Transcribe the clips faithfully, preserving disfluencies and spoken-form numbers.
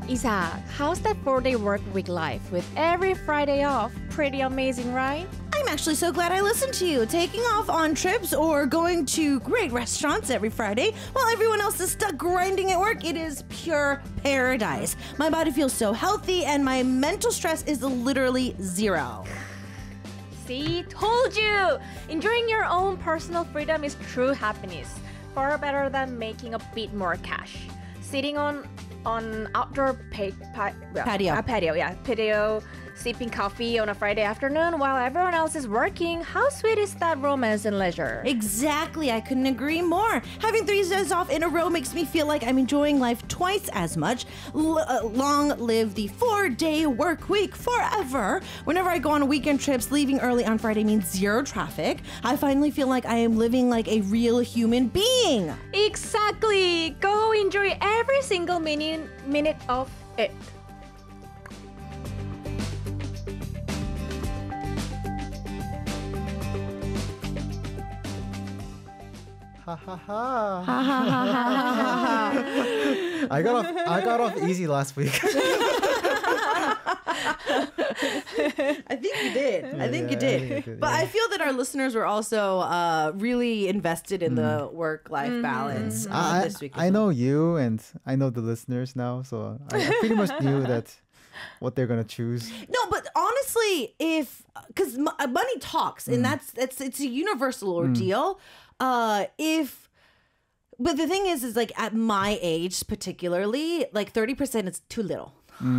Isaac, how's that four-day work week life with every Friday off? Pretty amazing, right? I'm actually so glad I listened to you. Taking off on trips or going to great restaurants every Friday while everyone else is stuck grinding at work. It is pure paradise. My body feels so healthy and my mental stress is literally zero. See, told you! Enjoying your own personal freedom is true happiness. Far better than making a bit more cash. Sitting on on outdoor pa- pa- well, Patio. uh, patio, yeah, patio, sipping coffee on a Friday afternoon while everyone else is working. How sweet is that romance and leisure? Exactly, I couldn't agree more. Having three days off in a row makes me feel like I'm enjoying life twice as much. L- uh, long live the four-day work week forever. Whenever I go on weekend trips, leaving early on Friday means zero traffic. I finally feel like I am living like a real human being. Exactly! Go enjoy every single minute, minute of it. Ha ha ha. I got off I got off easy last week. I think you did. I think you Yeah, did. I think I did, But yeah. I feel that our listeners were also uh, really invested in the work-life balance uh, I, this week. as I well. know you and I know the listeners now, so I, I pretty much knew that what they're gonna choose. No, but honestly, if because money talks, Mm. and that's that's it's a universal ordeal. Uh, if but the thing is, is like at my age, particularly, like thirty percent is too little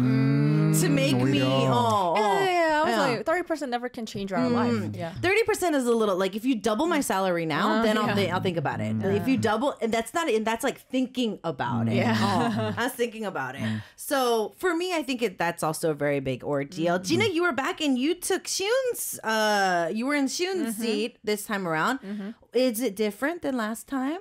to make me. 오히려. Oh, oh, Yeah, yeah, yeah. I was yeah. like, thirty percent never can change our life. Yeah. Thirty percent is a little like if you double my salary now, Uh, then I'll yeah. think I'll think about it. If you double, and that's not, and that's like thinking about it. Yeah. Oh, that's thinking about it. So for me, I think it that's also a very big ordeal. Gina, you were back and you took Shun's. Uh, you were in Shun's seat this time around. Is it different than last time?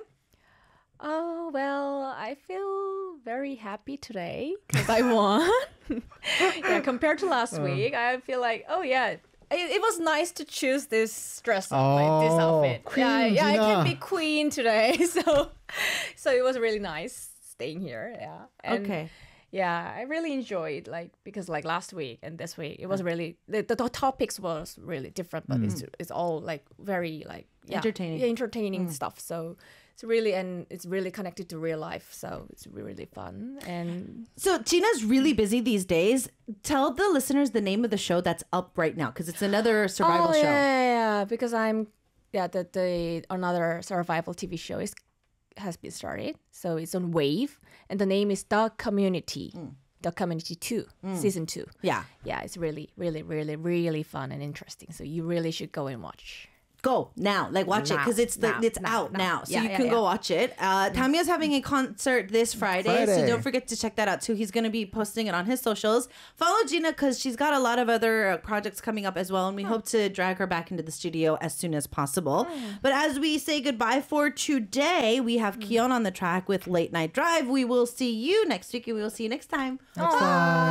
Oh, well, I feel very happy today because I won. Yeah, compared to last week, I feel like, oh, yeah, it, it was nice to choose this dress, like this Oh, outfit. Queen yeah, yeah, I can Gina. be queen today. So, so it was really nice staying here. Yeah. And Okay. Yeah, I really enjoyed like because like last week and this week it was really the, the, the topics was really different, but it's it's all like very like yeah, Entertaining. yeah, entertaining stuff. So it's really and it's really connected to real life. So it's really fun and So Gina's really busy these days. Tell the listeners the name of the show that's up right now because it's another survival oh, show. Yeah, yeah, yeah, because I'm yeah the the another survival T V show is has been started. So it's on Wave and the name is The Community. The Community two, season two. Yeah. Yeah, it's really, really, really, really fun and interesting. So you really should go and watch. Go now, like watch it Now, because it's the now, it's now, out now, now. so Yeah, you yeah, can go yeah. watch it. Uh, Tamiya's having a concert this Friday, so Friday. don't forget to check that out too. He's going to be posting it on his socials. Follow Gina because she's got a lot of other uh, projects coming up as well, and we hope to drag her back into the studio as soon as possible. But as we say goodbye for today, we have Keon on the track with Late Night Drive. We will see you next week, and we will see you next time. Next time.